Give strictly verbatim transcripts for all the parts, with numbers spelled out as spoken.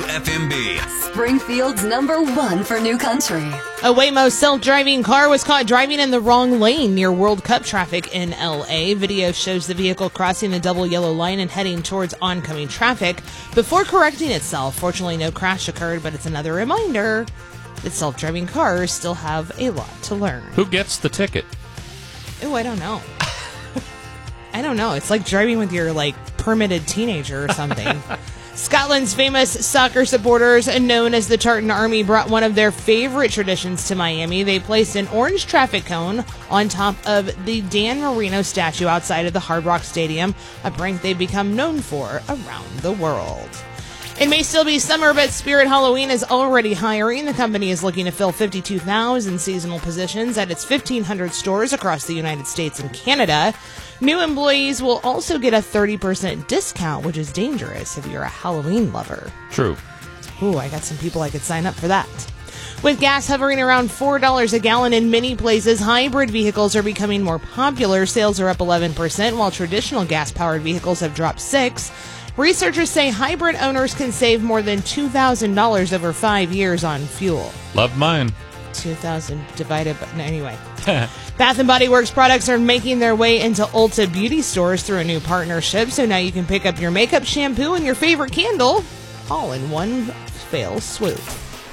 F M B. Springfield's number one for new country. A Waymo self-driving car was caught driving in the wrong lane near World Cup traffic in L A. Video shows the vehicle crossing the double yellow line and heading towards oncoming traffic before correcting itself. Fortunately, no crash occurred, but it's another reminder that self-driving cars still have a lot to learn. Who gets the ticket? Oh, I don't know. I don't know. It's like driving with your, like, permitted teenager or something. Scotland's famous soccer supporters, known as the Tartan Army, brought one of their favorite traditions to Miami. They placed an orange traffic cone on top of the Dan Marino statue outside of the Hard Rock Stadium, a prank they've become known for around the world. It may still be summer, but Spirit Halloween is already hiring. The company is looking to fill fifty-two thousand seasonal positions at its fifteen hundred stores across the United States and Canada. New employees will also get a thirty percent discount, which is dangerous if you're a Halloween lover. True. Ooh, I got some people I could sign up for that. With gas hovering around four dollars a gallon in many places, hybrid vehicles are becoming more popular. Sales are up eleven percent, while traditional gas-powered vehicles have dropped six percent. Researchers say hybrid owners can save more than two thousand dollars over five years on fuel. Love mine. two thousand divided by... No, anyway. Bath and Body Works products are making their way into Ulta beauty stores through a new partnership, so now you can pick up your makeup, shampoo, and your favorite candle all in one fell swoop.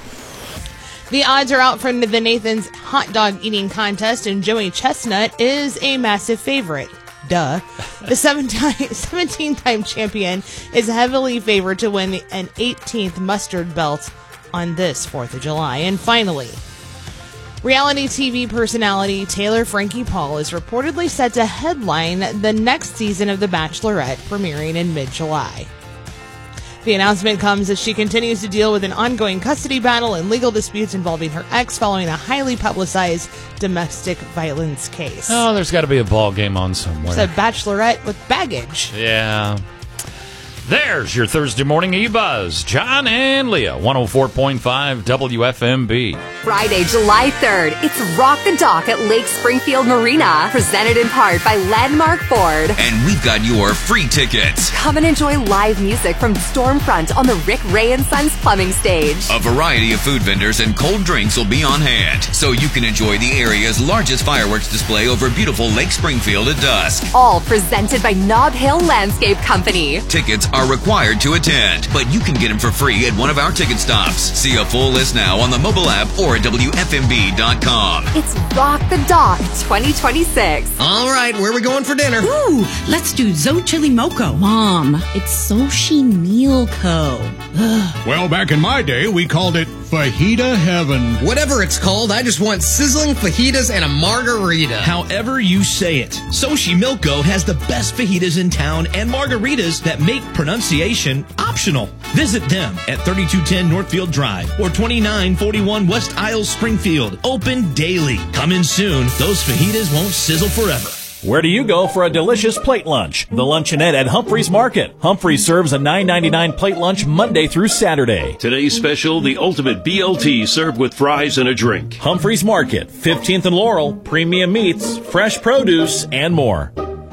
The odds are out for the Nathan's hot dog eating contest, and Joey Chestnut is a massive favorite. Duh. The seventeen-time champion is heavily favored to win an eighteenth mustard belt on this fourth of July. And finally, reality T V personality Taylor Frankie Paul is reportedly set to headline the next season of The Bachelorette, premiering in mid-July. The announcement comes as she continues to deal with an ongoing custody battle and legal disputes involving her ex following a highly publicized domestic violence case. Oh, there's got to be a ball game on somewhere. It's a Bachelorette with baggage. Yeah. There's your Thursday morning E-Buzz. John and Leah, one oh four point five W F M B. Friday, July third, it's Rock the Dock at Lake Springfield Marina, presented in part by Landmark Ford. And we've got your free tickets. Come and enjoy live music from Stormfront on the Rick Ray and Sons plumbing stage. A variety of food vendors and cold drinks will be on hand, so you can enjoy the area's largest fireworks display over beautiful Lake Springfield at dusk. All presented by Nob Hill Landscape Company. Tickets are required to attend, but you can get them for free at one of our ticket stops. See a full list now on the mobile app or at W F M B dot com. It's Rock the Dock twenty twenty-six. All right, where are we going for dinner? Ooh, let's do Zo Chili Moco. Mom, it's Sushi Meal Co. Ugh. Well, back in my day, we called it Fajita Heaven. Whatever it's called, I just want sizzling fajitas and a margarita. However you say it, Sushi Milko has the best fajitas in town and margaritas that make pronunciation optional. Visit them at thirty-two ten Northfield Drive or twenty-nine forty-one West Isles, Springfield. Open daily. Come in soon. Those fajitas won't sizzle forever. Where do you go for a delicious plate lunch? The Luncheonette at Humphreys Market. Humphreys serves a nine ninety-nine plate lunch Monday through Saturday. Today's special, the ultimate B L T served with fries and a drink. Humphreys Market, fifteenth and Laurel, premium meats, fresh produce, and more.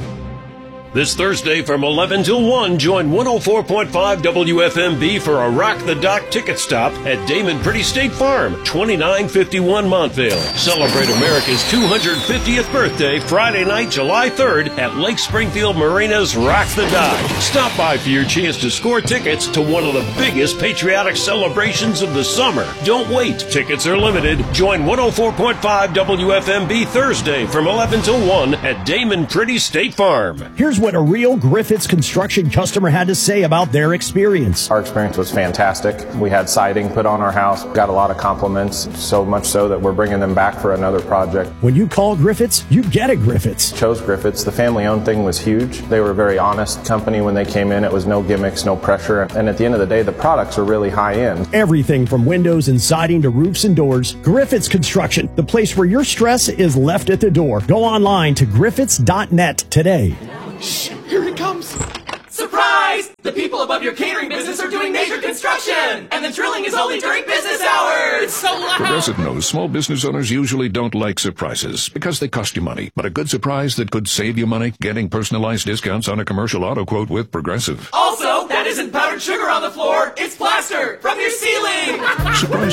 This Thursday from eleven till one, join one oh four point five W F M B for a Rock the Dock ticket stop at Damon Pretty State Farm, twenty-nine fifty-one Montvale. Celebrate America's two hundred fiftieth birthday Friday night, July third at Lake Springfield Marina's Rock the Dock. Stop by for your chance to score tickets to one of the biggest patriotic celebrations of the summer. Don't wait. Tickets are limited. Join one oh four point five W F M B Thursday from eleven till one at Damon Pretty State Farm. Here's what a real Griffiths Construction customer had to say about their experience. Our experience was fantastic. We had siding put on our house, got a lot of compliments, so much so that we're bringing them back for another project. When you call Griffiths, you get a Griffiths. Chose Griffiths. The family-owned thing was huge. They were a very honest company when they came in. It was no gimmicks, no pressure, and at the end of the day, the products are really high-end. Everything from windows and siding to roofs and doors. Griffiths Construction, the place where your stress is left at the door. Go online to griffiths dot net today. Shh, here it comes. Surprise! The people above your catering business are doing major construction, and the drilling is only during business hours. It's so loud. Progressive knows small business owners usually don't like surprises because they cost you money. But a good surprise that could save you money, getting personalized discounts on a commercial auto quote with Progressive. Also, that isn't powdered sugar on the floor. It's plaster from your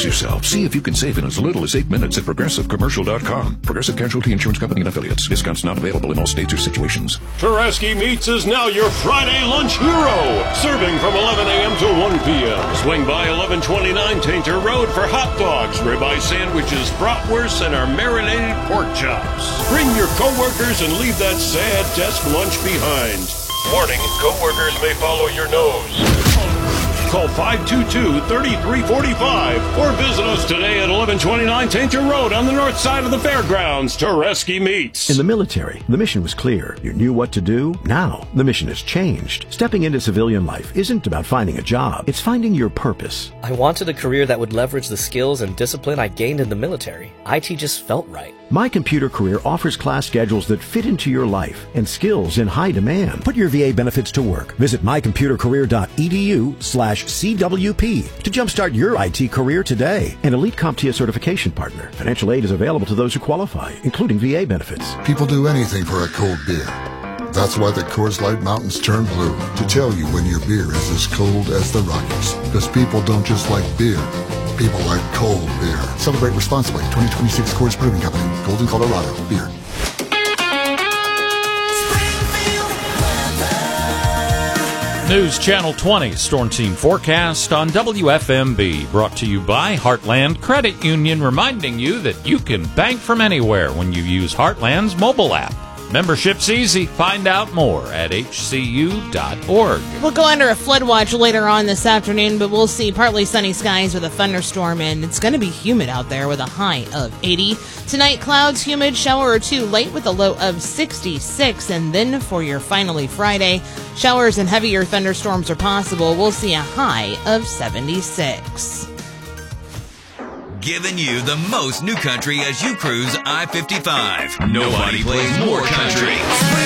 Brace yourself. See if you can save in as little as eight minutes at progressive commercial dot com. Progressive Casualty Insurance Company and Affiliates. Discounts not available in all states or situations. Tereski Meats is now your Friday lunch hero. Serving from eleven a.m. to one p.m. Swing by eleven twenty-nine Tainter Road for hot dogs, ribeye sandwiches, bratwursts, and our marinated pork chops. Bring your coworkers and leave that sad desk lunch behind. Warning, coworkers may follow your nose. Call five two two, three three four five or visit us today at eleven twenty-nine Tainter Road on the north side of the fairgrounds. Tereski Meats. In the military, the mission was clear. You knew what to do. Now, the mission has changed. Stepping into civilian life isn't about finding a job. It's finding your purpose. I wanted a career that would leverage the skills and discipline I gained in the military. I T just felt right. My Computer Career offers class schedules that fit into your life and skills in high demand. Put your V A benefits to work. Visit my computer career dot e d u slash C W P to jumpstart your I T career today. An Elite CompTIA certification partner. Financial aid is available to those who qualify, including V A benefits. People do anything for a cold beer. That's why the Coors Light Mountains turn blue, to tell you when your beer is as cold as the Rockies. Because people don't just like beer. People like cold beer. Celebrate responsibly. twenty twenty-six Coors Brewing Company, Golden, Colorado. Beer. News Channel twenty Storm Team Forecast on W F M B. Brought to you by Heartland Credit Union, reminding you that you can bank from anywhere when you use Heartland's mobile app. Membership's easy. Find out more at h c u dot org. We'll go under a flood watch later on this afternoon, but we'll see partly sunny skies with a thunderstorm, and it's going to be humid out there with a high of eighty. Tonight, clouds, humid, shower or two late with a low of sixty-six. And then for your finally Friday, showers and heavier thunderstorms are possible. We'll see a high of seventy-six. Giving you the most new country as you cruise I fifty-five. Nobody plays more country.